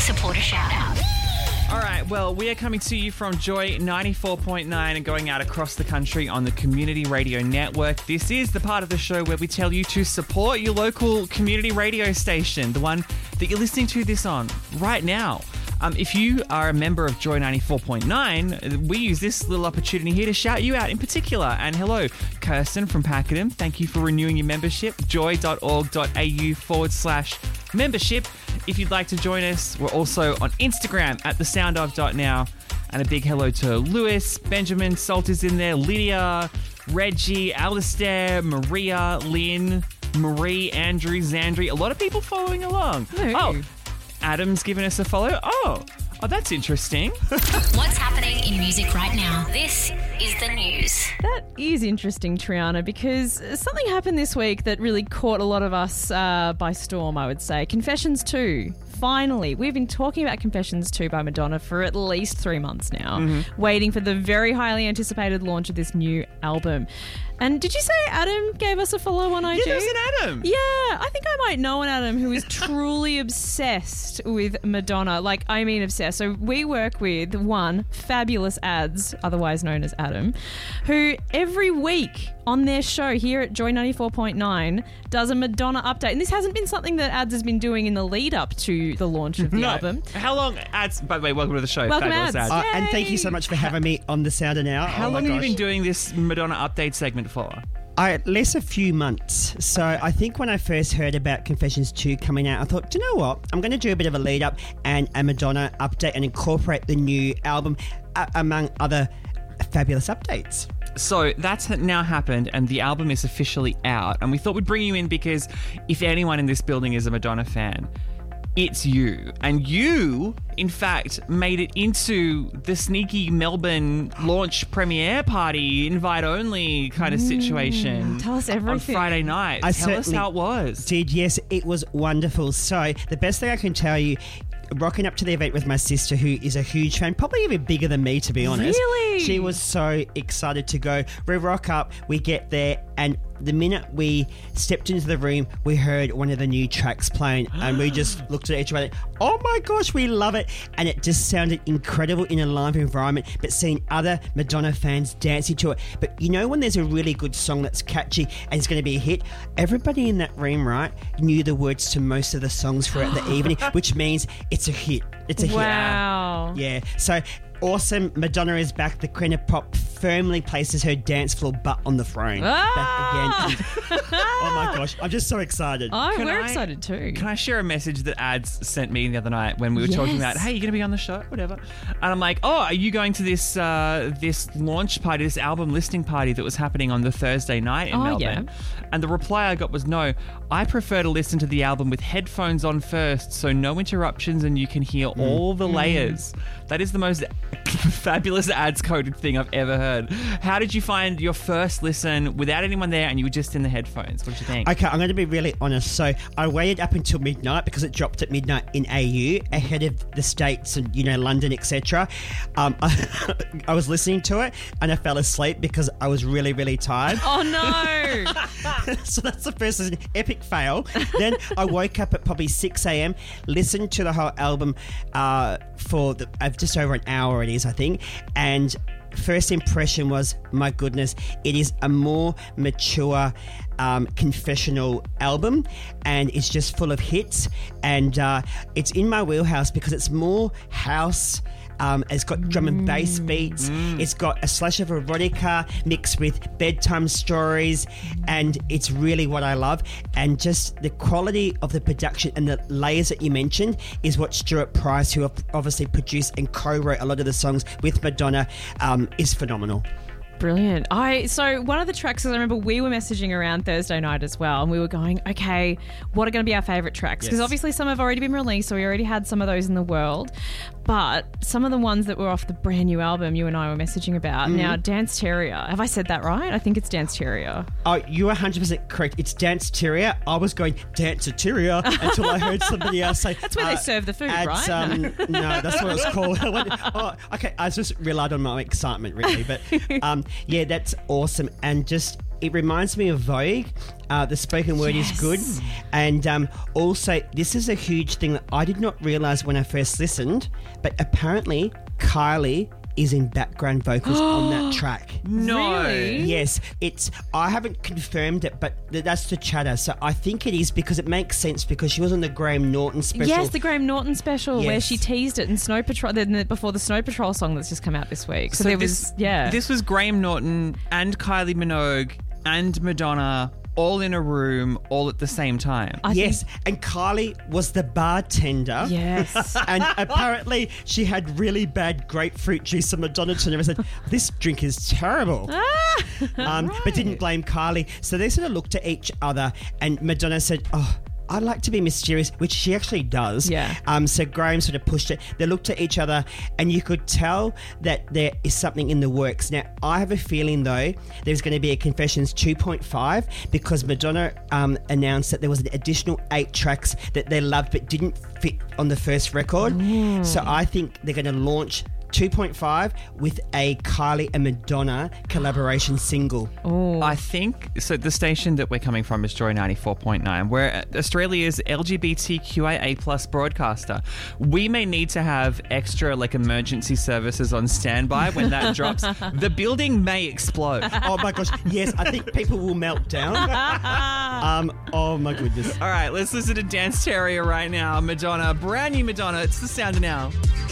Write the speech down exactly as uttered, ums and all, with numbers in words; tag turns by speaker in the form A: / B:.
A: supporter shout-out.
B: All right, well, we are coming to you from Joy ninety-four point nine and going out across the country on the Community Radio Network. This is the part of the show where we tell you to support your local community radio station, the one that you're listening to this on right now. Um, if you are a member of Joy ninety-four point nine, we use this little opportunity here to shout you out in particular. And hello, Kirsten from Pakenham. Thank you for renewing your membership. joy.org.au forward slash membership. If you'd like to join us, we're also on Instagram at the sound of dot now. And a big hello to Lewis, Benjamin, Salt is in there, Lydia, Reggie, Alistair, Maria, Lynn, Marie, Andrew, Zandri. A lot of people following along.
C: No.
B: Oh, Adam's given us a follow. Oh, oh, that's interesting.
A: What's happening in music right now? This is the news.
C: That is interesting, Triana, because something happened this week that really caught a lot of us uh, by storm, I would say. Confessions two. Finally, we've been talking about Confessions two by Madonna for at least three months now, mm-hmm. waiting for the very highly anticipated launch of this new album. And did you say Adam gave us a follow on I G?
B: Yeah, there's an Adam.
C: Yeah, I think I might know an Adam who is truly obsessed with Madonna. Like, I mean obsessed. So we work with one, Fabulous Ads, otherwise known as Adam, who every week on their show here at Joy ninety-four point nine does a Madonna update. And this hasn't been something that Ads has been doing in the lead up to the launch of the
B: no.
C: album.
B: How long, Ads, by the way, welcome to the show.
C: Welcome,
B: Fabulous
C: Ads.
B: Ads.
D: Uh, and thank you so much for having me on the Sounder Now.
B: How
D: oh
B: long
D: my
B: have you
D: gosh.
B: been doing this Madonna update segment for?
D: I, less a few months. So I think when I first heard about Confessions two coming out, I thought, do you know what? I'm going to do a bit of a lead up and a Madonna update and incorporate the new album uh, among other fabulous updates.
B: So that's now happened and the album is officially out. And we thought we'd bring you in because if anyone in this building is a Madonna fan, it's you. And you, in fact, made it into the sneaky Melbourne launch premiere party, invite-only kind of situation.
C: Tell us everything.
B: On Friday night.
D: I
B: Tell us how it was.
D: Did, yes, it was wonderful. So the best thing I can tell you, rocking up to the event with my sister, who is a huge fan, probably even bigger than me, to be honest.
C: Really?
D: She was so excited to go. We rock up, we get there, and the minute we stepped into the room, we heard one of the new tracks playing, and we just looked at each other. Oh my gosh, we love it! And it just sounded incredible in a live environment. But seeing other Madonna fans dancing to it, but you know when there's a really good song that's catchy and it's going to be a hit, everybody in that room, right, knew the words to most of the songs throughout the evening, which means it's a hit. It's a hit.
C: Wow.
D: Yeah. So. Awesome. Madonna is back. The Queen of Pop firmly places her dance floor butt on the throne.
C: Ah!
D: Back again. Oh my gosh. I'm just so excited.
C: Oh,
B: Can
C: we're
B: I-
C: excited too.
B: Can I share a message that Ads sent me the other night when we were talking
C: Yes.
B: about, hey, you're going to be on the show? Whatever. And I'm like, oh, are you going to this uh, this launch party, this album listing party that was happening on the Thursday night in
C: Oh,
B: Melbourne?
C: yeah.
B: And the reply I got was, no, I prefer to listen to the album with headphones on first so no interruptions and you can hear all the layers. That is the most fabulous Ads-coded thing I've ever heard. How did you find your first listen without anyone there and you were just in the headphones? What did you think?
D: Okay, I'm going to be really honest. So I waited up until midnight because it dropped at midnight in A U ahead of the States and, you know, London, et cetera. Um, I, I was listening to it and I fell asleep because I was really, really tired.
C: Oh no.
D: So that's the first listen. Epic fail. Then I woke up at probably six a.m, listened to the whole album uh, for the, uh, just over an hour it is, I think. And first impression was, my goodness, it is a more mature um, confessional album and it's just full of hits. And uh, it's in my wheelhouse because it's more house. Um, it's got drum and bass beats. Mm. It's got a slash of erotica mixed with bedtime stories, and it's really what I love. And just the quality of the production and the layers that you mentioned is what Stuart Price, who obviously produced and co-wrote a lot of the songs with Madonna, um, is phenomenal.
C: Brilliant. I so one of the tracks, I remember we were messaging around Thursday night as well, and we were going, okay, what are going to be our favourite tracks? Because
B: Yes.
C: obviously some have already been released, so we already had some of those in the world. But some of the ones that were off the brand new album you and I were messaging about.
D: Mm-hmm.
C: Now, Dance Terrier. Have I said that right? I think it's Dance Terrier.
D: Oh, you're one hundred percent correct. It's Dance Terrier. I was going Dance Terrier until I heard somebody else say...
C: That's where they serve the food,
D: ads,
C: right?
D: Um, no, that's what it's called. I went, oh, okay, I just relied on my excitement, really. But um, yeah, that's awesome. And just it reminds me of Vogue. Uh, the spoken word
C: Yes.
D: is good. And um, also, this is a huge thing that I did not realise when I first listened, but apparently Kylie is in background vocals on that track.
B: No.
C: Really?
D: Yes, it's. I haven't confirmed it, but th- that's the chatter. So I think it is because it makes sense because she was on the Graham Norton special.
C: Yes, the Graham Norton special where
D: Yes.
C: she teased it in Snow Patrol then the- before the Snow Patrol song that's just come out this week. So,
B: So
C: there
B: this,
C: was yeah.
B: This was Graham Norton and Kylie Minogue and Madonna all in a room all at the same time.
C: I
D: Yes, and Kylie was the bartender.
C: Yes.
D: And apparently she had really bad grapefruit juice, and Madonna turned around and said, "This drink is terrible."
C: Ah,
D: um, But didn't blame Kylie. So they sort of looked at each other, and Madonna said, "Oh, I'd like to be mysterious," which she actually does.
C: Yeah.
D: Um, so Graham sort of pushed it. They looked at each other, and you could tell that there is something in the works. Now, I have a feeling, though, there's going to be a Confessions two point five because Madonna um, announced that there was an additional eight tracks that they loved but didn't fit on the first record. So I think they're going to launch two point five with a Kylie and Madonna collaboration single.
B: I think so. The station that we're coming from is Joy ninety-four point nine. We're Australia's L G B T Q I A plus broadcaster. We may need to have extra like emergency services on standby when that drops. The building may explode.
D: Oh my gosh, yes, I think people will melt down. um, oh my goodness.
B: All right, let's listen to Dance Terrier right now. Madonna, brand new Madonna. It's the sound of now.